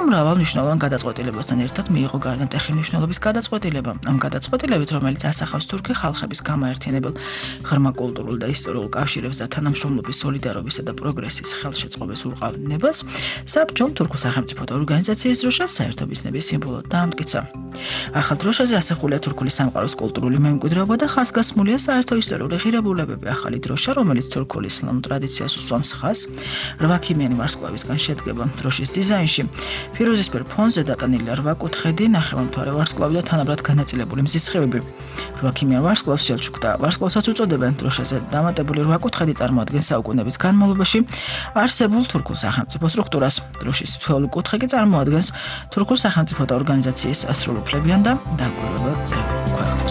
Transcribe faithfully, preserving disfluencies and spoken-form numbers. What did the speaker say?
მრავალ მნიშვნელოვან გადაწყვეტილებასთან ერთად მიიღო გარდამტეხი მნიშვნელობის გადაწყვეტილება. Ამ გადაწყვეტილებით, რომელიც ასახავს თურქი ხალხების გამაერთიანებელ ღრმა კულტურულ და ისტორიულ კავშირებს და თანამშრომლობის, სოლიდარობისა და პროგრესის ხელშეწყობის ურყავნებას, საბჭომ თურქულ სახელმწიფოთა ორგანიზაციის დროშას საერთო მიზნების სიმბოლოდ დაამტკიცა. ახალ დროშაზე ასახულია თურქული სამყაროს კულტურული მემკვიდრეობა და ხაზგასმულია საერთო ისტორიული ღირებულებები. ახალი დროშა, რომელიც თურქულ ისლამურ ტრადიციას უსვამს ხაზს, რვაქიმიანი ვარსკვლავისგან შედგება. დროშის დიზაინში ფიროზისფერ ფონზე დატანილია რვა კუთხედი, ნახევარმთვარე ვარსკვლავი და თანაბრად განაწილებული მზისხივები. რვაქიმიან ვარსკვლავს შელჩუკთა ვარსკვლავსაც უწოდებენ. დროშაზე დამატებული რვა კუთხედი წარმოადგენს საუკუნეების განმავლობაში არსებულ თურქულ სახელმწიფო სტრუქტურას. დროშის თითოეული კუთხე კი წარმოადგენს თურქულ სახელმწიფოთა ორგანიზაციის სრულუფლებიან და დამკვირვებელ წევრ ქვეყნებს.